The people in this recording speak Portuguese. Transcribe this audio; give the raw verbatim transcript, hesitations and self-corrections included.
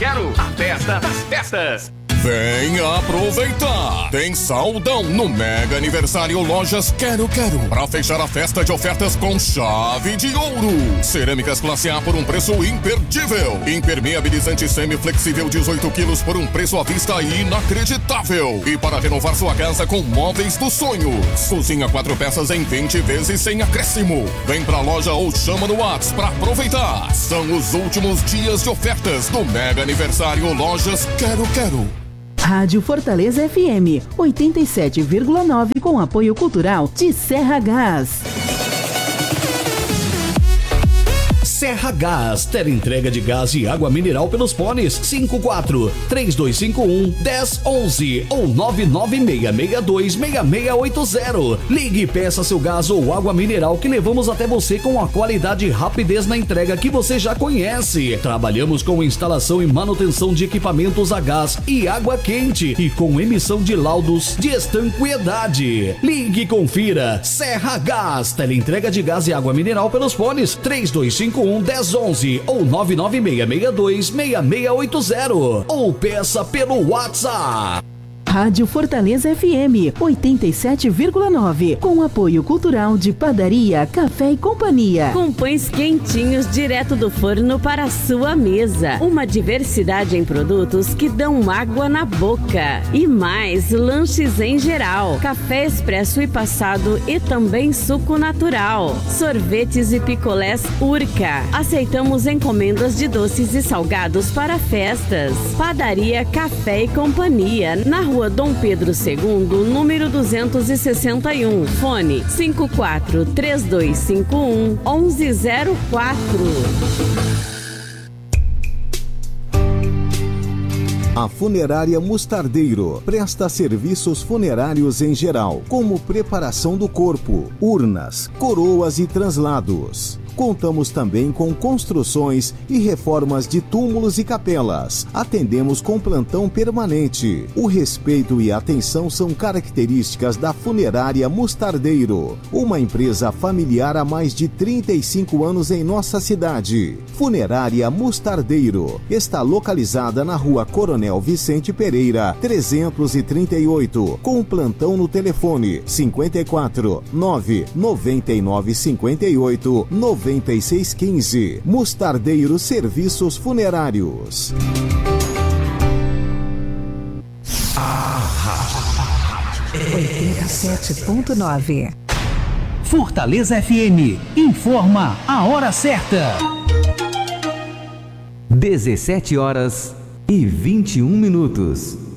quero. A festa das festas. Venha aproveitar! Tem saldão no Mega Aniversário Lojas Quero Quero para fechar a festa de ofertas com chave de ouro. Cerâmicas classe A por um preço imperdível. Impermeabilizante semi-flexível dezoito quilos por um preço à vista inacreditável. E para renovar sua casa com móveis dos sonhos. Cozinha quatro peças em vinte vezes sem acréscimo. Vem pra loja ou chama no WhatsApp para aproveitar. São os últimos dias de ofertas do Mega Aniversário Lojas Quero Quero. Rádio Fortaleza F M, oitenta e sete vírgula nove, com apoio cultural de Serra Gás. Serra Gás, entrega de gás e água mineral pelos fones cinco quatro, três dois cinco um, um zero um um ou nove nove seis seis dois, seis seis oito zero. Ligue e peça seu gás ou água mineral que levamos até você com a qualidade e rapidez na entrega que você já conhece. Trabalhamos com instalação e manutenção de equipamentos a gás e água quente e com emissão de laudos de estanqueidade. Ligue e confira. Serra Gás, entrega de gás e água mineral pelos fones três dois cinco um, um zero um um ou nove nove seis seis dois, seis seis oito zero ou peça pelo WhatsApp. Rádio Fortaleza F M, oitenta e sete vírgula nove, com apoio cultural de Padaria, Café e Companhia. Com pães quentinhos direto do forno para a sua mesa. Uma diversidade em produtos que dão água na boca. E mais lanches em geral. Café expresso e passado e também suco natural. Sorvetes e picolés Urca. Aceitamos encomendas de doces e salgados para festas. Padaria, Café e Companhia, na rua Dom Pedro segundo, número duzentos e sessenta e um. Fone cinco quatro, três dois cinco um, um um zero quatro. A Funerária Mostardeiro presta serviços funerários em geral, como preparação do corpo, urnas, coroas e translados. Contamos também com construções e reformas de túmulos e capelas. Atendemos com plantão permanente. O respeito e a atenção são características da Funerária Mostardeiro, uma empresa familiar há mais de trinta e cinco anos em nossa cidade. Funerária Mostardeiro está localizada na rua Coronel Vicente Pereira, trezentos e trinta e oito, com plantão no telefone cinquenta e quatro, nove noventa e nove cinquenta e oito, noventa e seis quinze. Mostardeiro Serviços Funerários. oitenta e sete ponto nove. Fortaleza F M informa a hora certa. dezessete horas e vinte e um minutos.